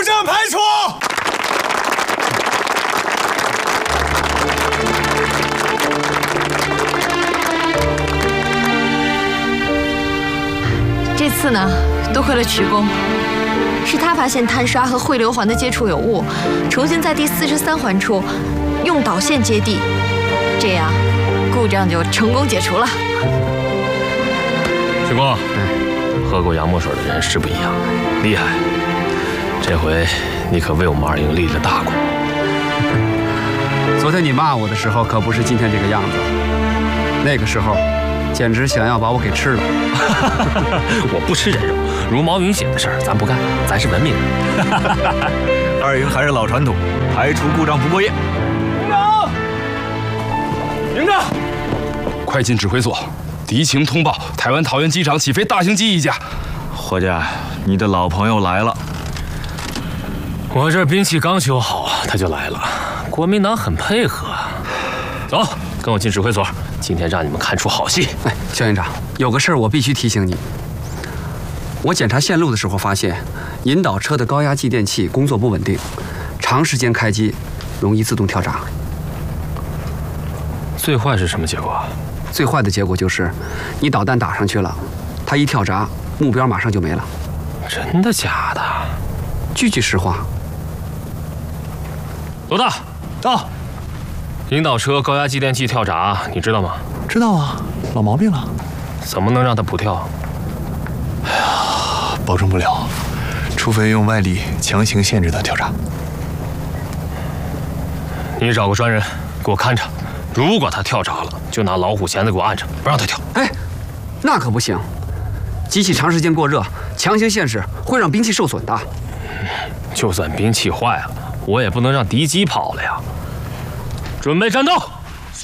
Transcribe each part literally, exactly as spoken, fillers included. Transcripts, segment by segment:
证排除。 这次呢，多亏了曲公，是他发现碳刷和汇流环的接触有误，重新在第四十三环处用导线接地，这样故障就成功解除了。 曲公，喝过洋墨水的人是不一样，厉害！这回你可为我们二营立了大功。 昨天你骂我的时候，可不是今天这个样子。那个时候，简直想要把我给吃了。 我不吃人肉，茹毛饮血的事儿咱不干，咱是文明人。 二营还是老传统，排除故障不过夜。营长，营长， 快进指挥所，敌情通报：台湾桃园机场起飞大型机一架。 伙计，你的老朋友来了。 我这兵器刚修好，他就来了。国民党很配合。走，跟我进指挥所，今天让你们看出好戏。 哎，肖营长，有个事儿我必须提醒你。我检查线路的时候发现，引导车的高压继电器工作不稳定，长时间开机容易自动跳闸。 最坏是什么结果？ 最坏的结果就是，你导弹打上去了，它一跳闸，目标马上就没了。 真的假的？ 句句实话。 老大，到。引导车高压继电器跳闸，你知道吗？ 知道啊，老毛病了。 怎么能让它不跳？ 哎呀，保证不了，除非用外力强行限制它跳闸。 你找个专人给我看着，如果它跳闸了，就拿老虎钳子给我按着，不让它跳。 哎，那可不行，机器长时间过热，强行限制会让兵器受损的。 就算兵器坏了，我也不能让敌机跑了呀。准备战斗！是。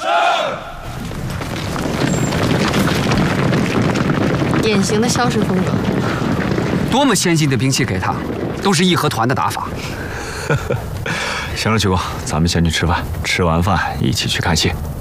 典型的消失风格。 多么先进的兵器给他，都是义和团的打法。 行了，曲公，咱们先去吃饭，吃完饭一起去看戏。